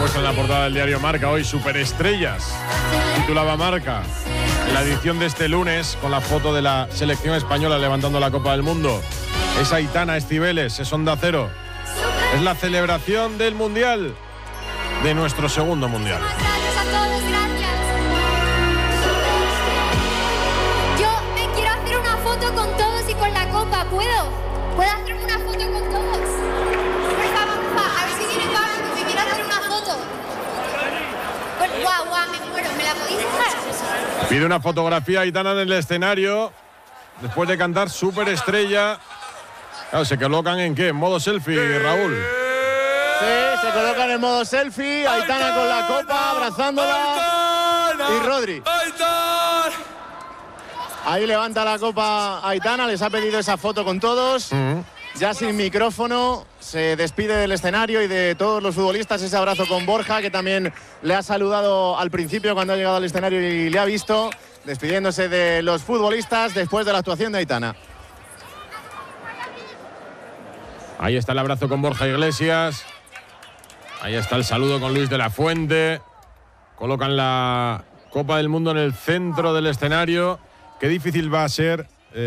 puesto en la portada del diario Marca hoy, superestrellas. Titulaba Marca. En la edición de este lunes, con la foto de la selección española levantando la Copa del Mundo. Es Aitana Escibeles, es Onda Cero. Es la celebración del Mundial, de nuestro segundo Mundial. Gracias a todos, gracias. Yo me quiero hacer una foto con todos y con la copa, ¿puedo? ¿Puedo hacerme una foto con todos? Por favor, a ver si viene todo el mundo, me quiero hacer una foto. Guau, guau, me muero, ¿me la podéis dejar? Pide una fotografía Aitana en el escenario, después de cantar Superestrella. Claro, ¿se colocan en qué? ¿En modo selfie, Raúl? Sí, se colocan en modo selfie, Aitana con la copa, abrazándola. Y Rodri. Ahí levanta la copa Aitana, les ha pedido esa foto con todos. Ya sin micrófono, se despide del escenario y de todos los futbolistas. Ese abrazo con Borja, que también le ha saludado al principio cuando ha llegado al escenario y le ha visto, despidiéndose de los futbolistas después de la actuación de Aitana. Ahí está el abrazo con Borja Iglesias. Ahí está el saludo con Luis de la Fuente. Colocan la Copa del Mundo en el centro del escenario. Qué difícil va a ser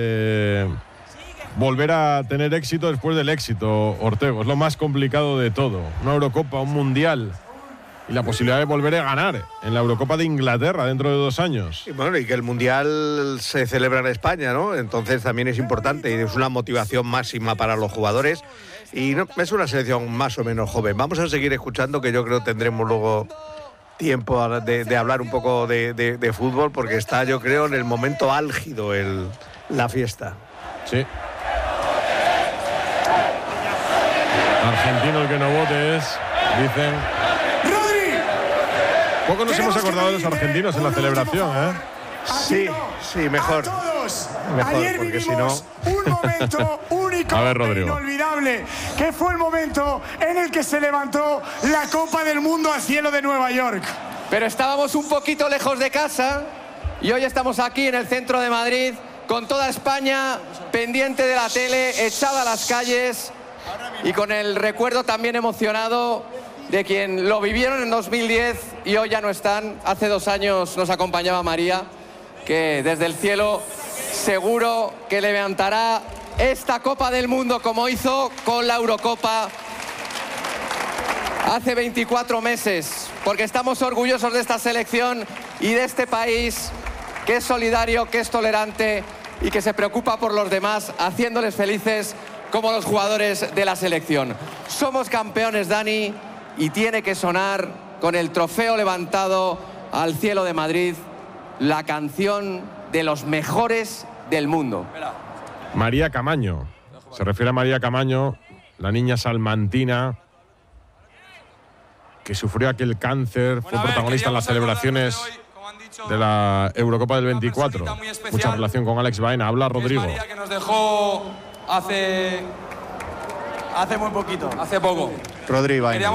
volver a tener éxito después del éxito, Ortego. Es lo más complicado de todo. Una Eurocopa, un Mundial. Y la posibilidad de volver a ganar en la Eurocopa de Inglaterra dentro de 2 años. Y bueno, y que el Mundial se celebra en España, ¿no? Entonces también es importante y es una motivación máxima para los jugadores. Y no, es una selección más o menos joven. Vamos a seguir escuchando, que yo creo tendremos luego tiempo de hablar un poco de fútbol, porque está, yo creo, en el momento álgido la fiesta. Sí. Argentino el que no vote es, dicen. Poco nos hemos acordado de los argentinos en la celebración, ¿eh? Sí, mejor. Mejor, Ayer porque si vivimos no... un momento único A ver, e Rodrigo. inolvidable, que fue el momento en el que se levantó la Copa del Mundo al cielo de Nueva York. Pero estábamos un poquito lejos de casa y hoy estamos aquí en el centro de Madrid con toda España pendiente de la tele, echada a las calles y con el recuerdo también emocionado de quien lo vivieron en 2010 y hoy ya no están. Hace 2 años nos acompañaba María, que desde el cielo seguro que levantará esta Copa del Mundo como hizo con la Eurocopa hace 24 meses, porque estamos orgullosos de esta selección y de este país que es solidario, que es tolerante y que se preocupa por los demás, haciéndoles felices como los jugadores de la selección. Somos campeones, Dani, y tiene que sonar con el trofeo levantado al cielo de Madrid la canción de los mejores del mundo. María Camaño. Se refiere a María Camaño, la niña salmantina que sufrió aquel cáncer, fue protagonista en las celebraciones de la Eurocopa del 24. Mucha relación con Alex Baena. Habla Rodrigo. María, que nos dejó hace muy poquito, hace poco. Rodri Baena.